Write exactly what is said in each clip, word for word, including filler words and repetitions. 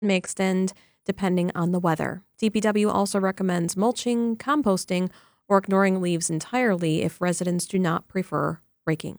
may extend depending on the weather. D P W also recommends mulching, composting, or ignoring leaves entirely if residents do not prefer raking.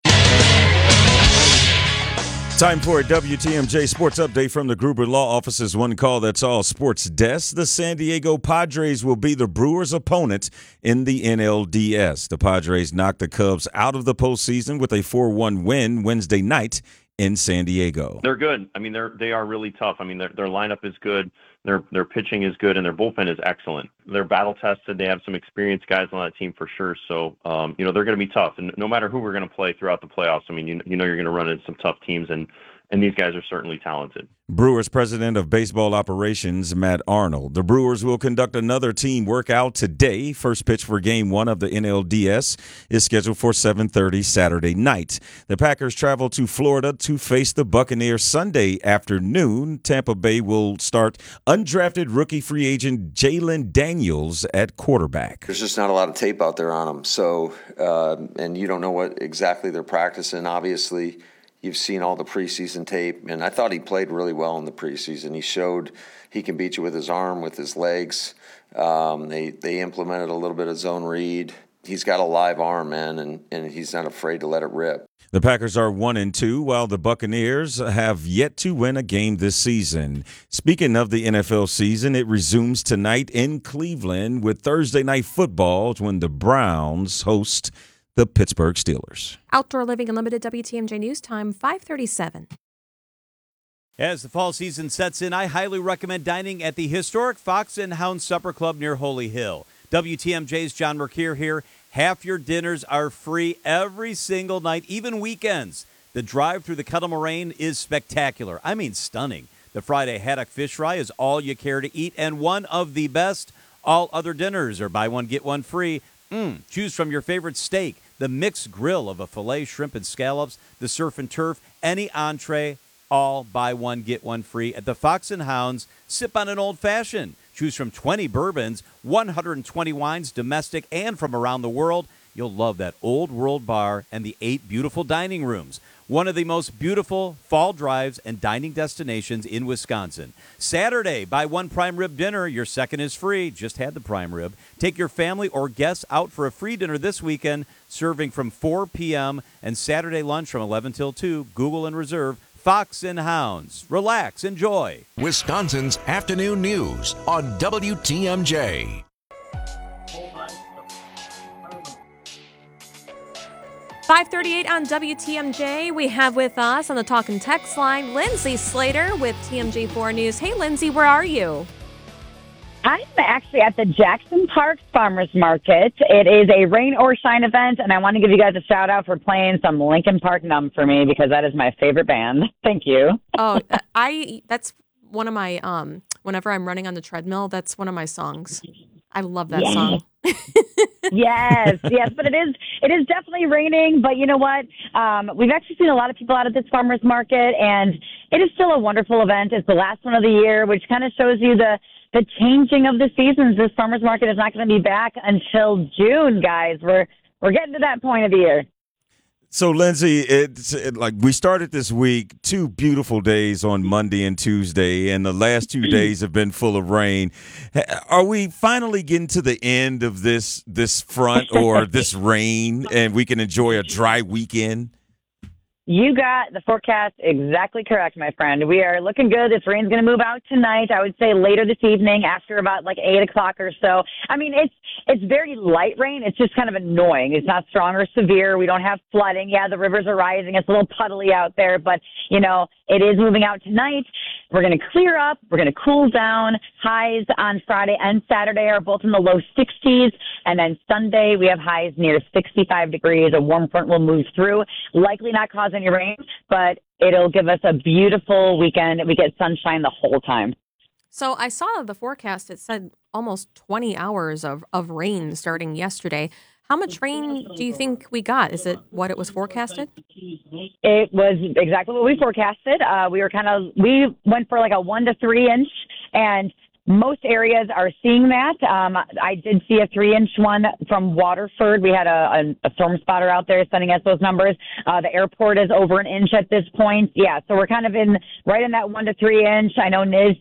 Time for a W T M J Sports Update from the Gruber Law Office's One Call That's All Sports Desk. The San Diego Padres will be the Brewers' opponent in the N L D S. The Padres knocked the Cubs out of the postseason with a four one win Wednesday night in San Diego. They're good. I mean, they're they are really tough. I mean, their their lineup is good. Their their pitching is good, and their bullpen is excellent. They're battle tested. They have some experienced guys on that team for sure. So, um, you know, they're going to be tough. And no matter who we're going to play throughout the playoffs, I mean, you you know, you're going to run into some tough teams, and and these guys are certainly talented. Brewers president of baseball operations, Matt Arnold. The Brewers will conduct another team workout today. First pitch for game one of the N L D S is scheduled for seven thirty Saturday night. The Packers travel to Florida to face the Buccaneers Sunday afternoon. Tampa Bay will start undrafted rookie free agent Jalen Daniels at quarterback. There's just not a lot of tape out there on them. So, uh, and you don't know what exactly they're practicing. Obviously, you've seen all the preseason tape, and I thought he played really well in the preseason. He showed he can beat you with his arm, with his legs. Um, they they implemented a little bit of zone read. He's got a live arm, man, and, and he's not afraid to let it rip. The Packers are one and two, while the Buccaneers have yet to win a game this season. Speaking of the N F L season, it resumes tonight in Cleveland with Thursday Night Football when the Browns host the Pittsburgh Steelers. Outdoor Living Unlimited W T M J News Time, five thirty-seven. As the fall season sets in, I highly recommend dining at the historic Fox and Hound Supper Club near Holy Hill. W T M J's John Mercure here. Half your dinners are free every single night, even weekends. The drive through the Kettle Moraine is spectacular. I mean stunning. The Friday haddock fish fry is all you care to eat, and one of the best. All other dinners are buy one, get one free. Mm, choose from your favorite steak, the mixed grill of a filet, shrimp, and scallops, the surf and turf, any entree, all buy one, get one free. At the Fox and Hounds, sip on an old-fashioned. Choose from twenty bourbons, one hundred twenty wines, domestic and from around the world. You'll love that old world bar and the eight beautiful dining rooms. One of the most beautiful fall drives and dining destinations in Wisconsin. Saturday, buy one prime rib dinner. Your second is free. Just had the prime rib. Take your family or guests out for a free dinner this weekend, serving from four p.m. and Saturday lunch from eleven till two. Google and reserve Fox and Hounds. Relax, enjoy. Wisconsin's afternoon news on W T M J. five thirty-eight on W T M J. We have with us on the talk and text line Lindsay Slater with T M J four News. Hey, Lindsay, where are you? I'm actually at the Jackson Park Farmers Market. It is a rain or shine event, and I want to give you guys a shout out for playing some Linkin Park Numb for me because that is my favorite band. Thank you. Oh, I that's one of my um. Whenever I'm running on the treadmill, that's one of my songs. I love that yes. song. yes, yes, but it is it is definitely raining. But you know what? Um, we've actually seen a lot of people out at this farmers market, and it is still a wonderful event. It's the last one of the year, which kind of shows you the the changing of the seasons. This farmers market is not going to be back until June, guys. We're we're getting to that point of the year. So, Lindsay, it's it, like we started this week, two beautiful days on Monday and Tuesday, and the last two days have been full of rain. Are we finally getting to the end of this this front or this rain, and we can enjoy a dry weekend? You got the forecast exactly correct, my friend. We are looking good. This rain's going to move out tonight. I would say later this evening after about like eight o'clock or so. I mean, it's it's very light rain. It's just kind of annoying. It's not strong or severe. We don't have flooding. Yeah, the rivers are rising. It's a little puddly out there, but, you know, it is moving out tonight. We're going to clear up. We're going to cool down. Highs on Friday and Saturday are both in the low sixties. And then Sunday, we have highs near sixty-five degrees. A warm front will move through. Likely not cause any rain, but it'll give us a beautiful weekend. We get sunshine the whole time. So I saw the forecast. It said almost twenty hours of, of rain starting yesterday. How much rain do you think we got? Is it what it was forecasted? It was exactly what we forecasted. Uh, we were kind of, we went for like a one to three inch, and most areas are seeing that. Um, I did see a three-inch one from Waterford. We had a, a, a storm spotter out there sending us those numbers. Uh, the airport is over an inch at this point. Yeah, so we're kind of in right in that one to three inch. I know Niz